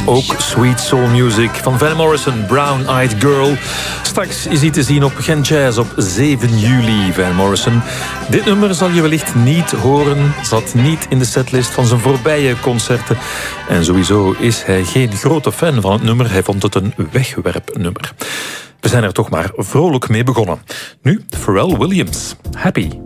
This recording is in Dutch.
Ook Sweet Soul Music van Van Morrison, Brown Eyed Girl. Straks is hij te zien op Gent Jazz op 7 juli. Van Morrison. Dit nummer zal je wellicht niet horen. Zat niet in de setlist van zijn voorbije concerten. En sowieso is hij geen grote fan van het nummer. Hij vond het een wegwerpnummer. We zijn er toch maar vrolijk mee begonnen. Nu Pharrell Williams. Happy.